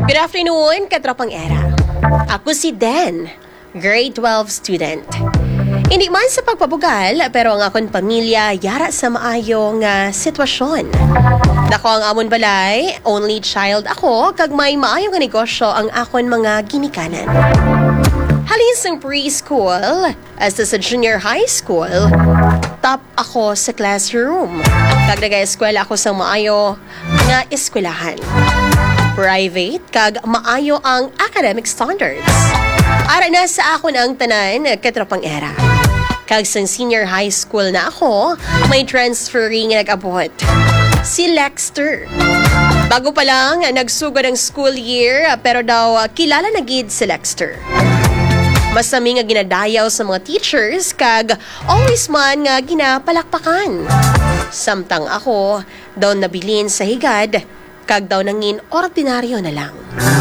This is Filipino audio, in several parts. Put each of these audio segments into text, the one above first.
Good afternoon, katropang era. Ako si Den, grade 12 student. Hindi man sa pagpabugal, pero ang akong pamilya yara sa maayong sitwasyon. Dako ang amon balay, only child ako, kag may maayong negosyo ang akon mga ginikanan. Halin sa preschool, as sa junior high school, top ako sa classroom. Kag nag-eskwela ako sa maayo nga eskwelahan. Private, kag maayo ang academic standards. Ara na sa akon ang tanan, katropang era. Kag sa senior high school na ako, may transferring nag-abot. Si Lexter. Bago pa lang, nagsugod ang school year, pero daw kilala na gid si Lexter. Masami nga ginadayaw sa mga teachers, kag always man nga ginapalakpakan. Samtang ako, daw nabilin sa higad, kag daw nangin ordinaryo na lang.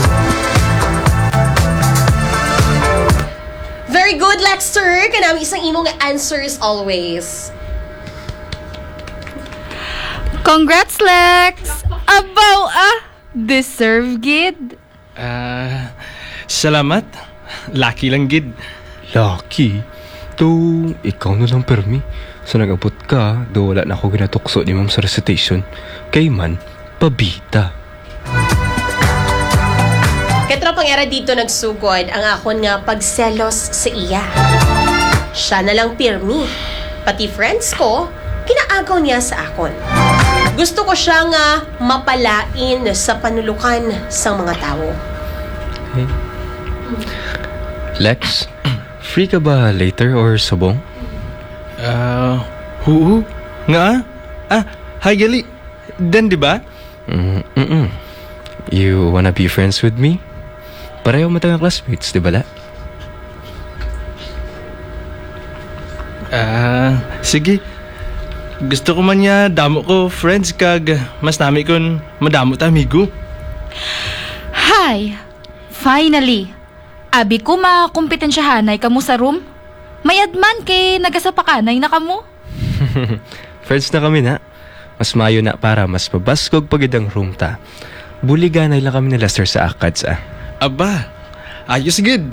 Very good, Lexter! Kanami isang imong answers always. Congrats, Lex! Abaw deserve gid. Salamat. Lucky lang gid. Lucky? To, ikaw na lang permi. So nag-abot ka, do wala na ako ginatukso ni ma'am sa recitation. Kay man, pabita. Katropang era dito nagsugod ang akon nga pagselos sa iya. Siya na lang pirmi. Pati friends ko, kinaagaw niya sa akon. Gusto ko siya nga mapalain sa panulukan sa mga tao. Hey. Lex, free ka ba later or sabong? Oo. Nga? Hi gali. Den, di ba? You wanna be friends with me? Pareho mo tayong classmates, di ba la? Sige. Gusto ko man niya damo ko friends kag mas nami kon madamo ta amigo. Hi! Finally! Abi ko makumpetensyahanay kamo sa room. Mayadman kay nagasapakanay na kamo. Friends na kami na. Mas mayo na para mas mabaskog pagidang room ta. Buliganay lang kami ni Lester sa akads Aba, ayos gid.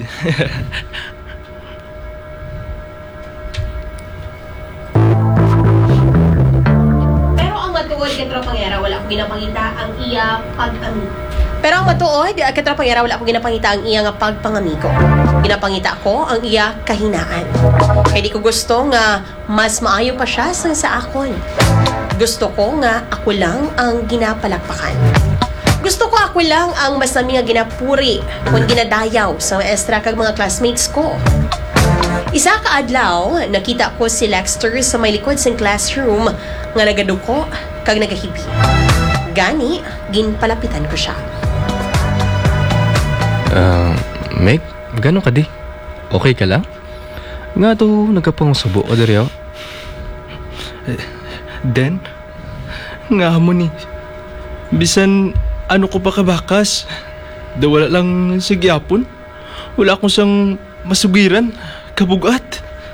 Pero ang matuod, katropang era, wala akong ginapangita ang iya pag-amigo. Pero ang matuod, katropang era, wala akong ginapangita ang iya nga pagpangamigo. Ginapangita ko ang iya kahinaan. Kaya di ko gusto nga mas maayo pa siya sa akon. Gusto ko nga ako lang ang ginapalakpakan. Gusto ko ako lang ang masami nga ginapuri kung ginadayaw sa maestra kag mga classmates ko. Isa ka adlaw, nakita ko si Lexter sa may likod sa classroom nga nagaduko kag nagahibi. Gani, ginpalapitan ko siya. Meg, gano'n ka di? Okay ka lang? Nga to, nagkapangsubo ka dari Den, nga mo ni. Bisan ano ko pa kabakas. Da wala lang sa gyapon. Wala akong sang masugiran. Kabugat.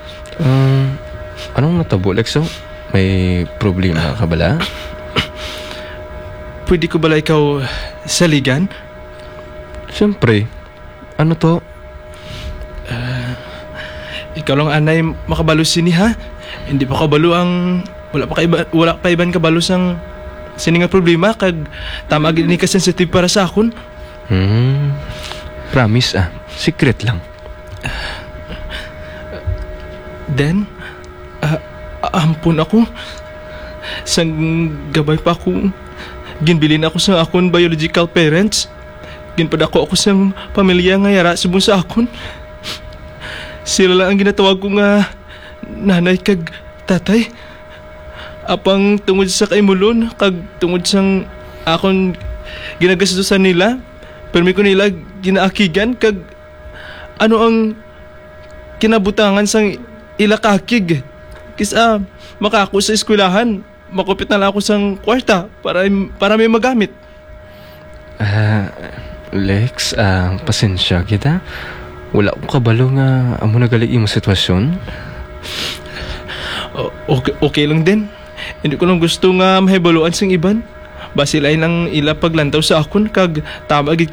Anong natabo, Lexo? May problema ka bala? Pwede ko bala ikaw saligan? Siyempre. Ano to? Ikaw lang anay makabalo sini ha? Hindi pa kabalo ang... Wala pa iban kabalo sang... Sini nga problema kag tama gid ni ka sensitive para sa akon. Promise secret lang. Then ampun ako. Sang gabay pa ako ginbilin ako sa akon biological parents. Ginpadako ako sang pamilya nga yara subong sa akon. Sila lang ang ginatawag ko nga nanay kag tatay. Apang tungod sa kaimulon, kag tungod sang akon ginagastusan nila, permi ko nila ginaakigan, kag ano ang kinabutangan sang ilakakig. Kisa makako sa eskwelahan, makupit na lang ako sang kwarta para may magamit. Lex, pasensya kita. Wala ko kabalo nga amo nagali imong sitwasyon. Okay lang din. Hindi ko lang gusto nga mahibaluan sang iban. Basilain ang ila paglantaw sa akon kag tama gid